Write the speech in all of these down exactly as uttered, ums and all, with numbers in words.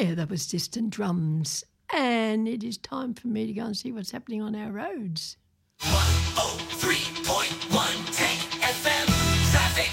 Yeah, that was Distant Drums. And it is time for me to go and see what's happening on our roads. one oh three point one Tank F M traffic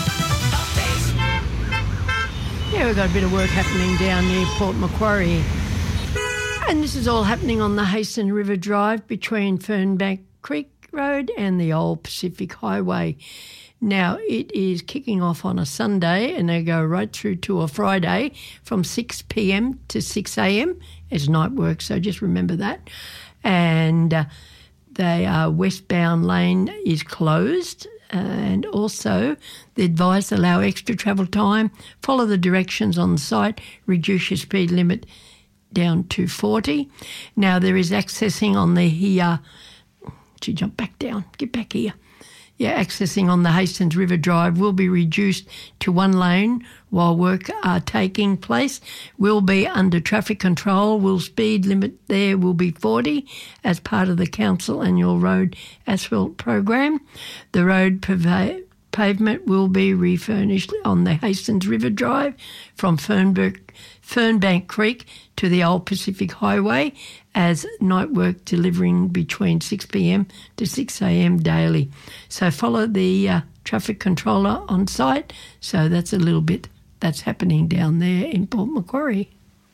updates. Yeah, we've got a bit of work happening down near Port Macquarie. And this is all happening on the Hastings River Drive between Fernbank Creek Road and the Old Pacific Highway. Now, it is kicking off on a Sunday and they go right through to a Friday from six p.m. to six a.m. as night work, so just remember that. And uh, the uh, westbound lane is closed, and also the advised allow extra travel time, follow the directions on the site, reduce your speed limit down to forty. Now, there is accessing on the here. She jumped back down. Get back here. Yeah, accessing on the Hastings River Drive will be reduced to one lane while work are taking place. Will be under traffic control. Will speed limit there will be forty as part of the council annual road asphalt program. The road pava- pavement will be refurnished on the Hastings River Drive from Fernbank, Fernbank Creek to the Old Pacific Highway as night work delivering between six p.m. to six a.m. daily. So follow the uh, traffic controller on site. So that's a little bit that's happening down there in Port Macquarie.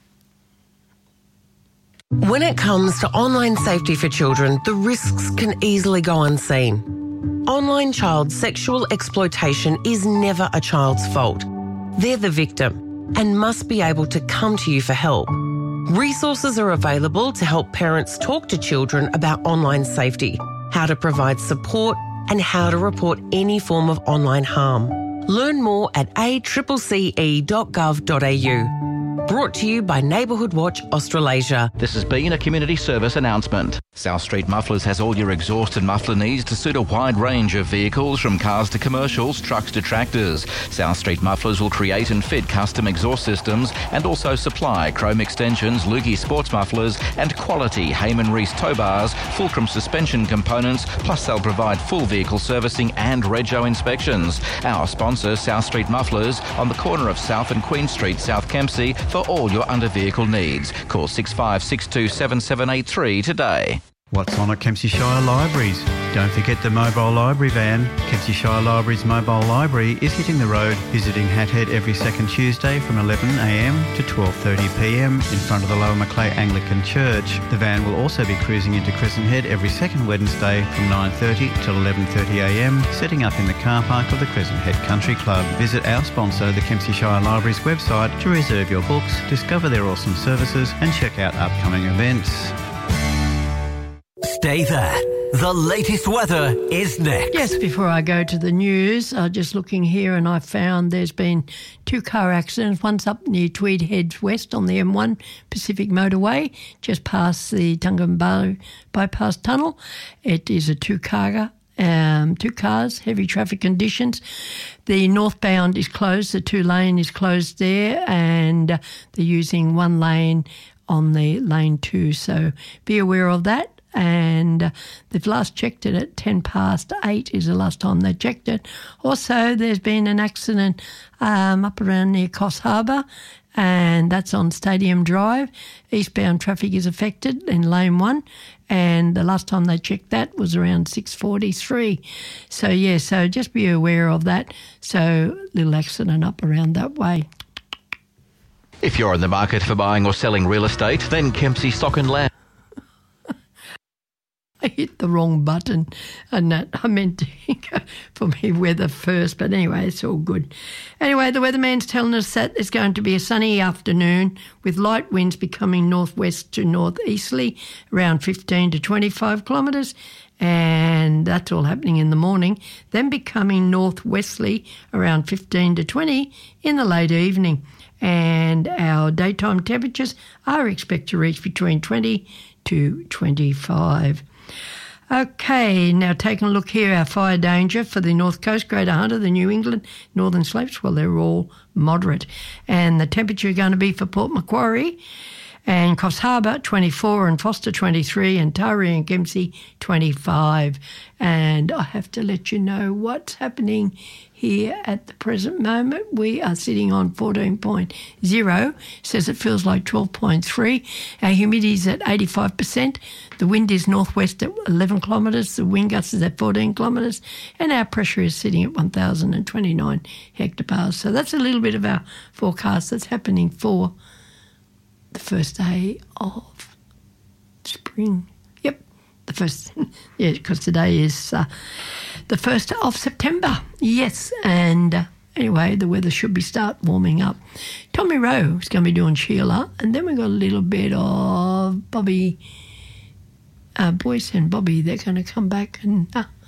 When it comes to online safety for children, the risks can easily go unseen. Online child sexual exploitation is never a child's fault. They're the victim and must be able to come to you for help. Resources are available to help parents talk to children about online safety, how to provide support, and how to report any form of online harm. Learn more at a c c c e dot gov dot a u. Brought to you by Neighbourhood Watch Australasia. This has been a community service announcement. South Street Mufflers has all your exhaust and muffler needs to suit a wide range of vehicles, from cars to commercials, trucks to tractors. South Street Mufflers will create and fit custom exhaust systems and also supply chrome extensions, Lukey sports mufflers and quality Heyman Reese tow bars, Fulcrum suspension components, plus they'll provide full vehicle servicing and rego inspections. Our sponsor, South Street Mufflers, on the corner of South and Queen Street, South Kempsey, for all your under-vehicle needs. Call six five six two seven seven eight three today. What's on at Kempsey Shire Libraries? Don't forget the mobile library van. Kempsey Shire Libraries mobile library is hitting the road, visiting Hathead every second Tuesday from eleven a m to twelve thirty p m in front of the Lower Macleay Anglican Church. The van will also be cruising into Crescent Head every second Wednesday from nine thirty till eleven thirty a m, setting up in the car park of the Crescent Head Country Club. Visit our sponsor, the Kempsey Shire Libraries website, to reserve your books, discover their awesome services and check out upcoming events. Stay there. The latest weather is next. Yes, before I go to the news, I'm just looking here and I found there's been two car accidents. One's up near Tweed Heads West on the M one Pacific Motorway, just past the Tungambar Bypass Tunnel. It is a two-car Um, two cars, heavy traffic conditions. The northbound is closed, the two-lane is closed there, and uh, they're using one lane on the lane two, so be aware of that. And uh, they've last checked it at ten past eight is the last time they checked it. Also, there's been an accident um, up around near Coffs Harbour, and that's on Stadium Drive. Eastbound traffic is affected in lane one, and the last time they checked that was around six forty-three. So, yeah, so just be aware of that. So, little accident up around that way. If you're in the market for buying or selling real estate, then Kempsey Stock and Land. I hit the wrong button, and that I meant to go for me weather first, but anyway, it's all good. Anyway, the weatherman's telling us that it's going to be a sunny afternoon with light winds becoming northwest to northeasterly, around fifteen to twenty-five kilometres, and that's all happening in the morning, then becoming northwesterly around fifteen to twenty in the late evening. And our daytime temperatures are expected to reach between twenty to twenty-five. Okay, now taking a look here, our fire danger for the North Coast, Greater Hunter, the New England, Northern Slopes, well, they're all moderate. And the temperature going to be for Port Macquarie And Coffs Harbour, twenty-four, and Foster, twenty-three, and Taree and Kempsey, twenty-five. And I have to let you know what's happening here at the present moment. We are sitting on fourteen point zero, says it feels like twelve point three. Our humidity is at eighty-five percent. The wind is northwest at eleven kilometres. The wind gust is at fourteen kilometres. And our pressure is sitting at one thousand twenty-nine hectobars. So that's a little bit of our forecast that's happening for the first day of spring. Yep, the first, yeah, because today is uh, the first of September. Yes, and uh, anyway, the weather should be start warming up. Tommy Rowe is going to be doing Sheila, and then we've got a little bit of Bobby, uh, Boyce and Bobby. They're going to come back and uh,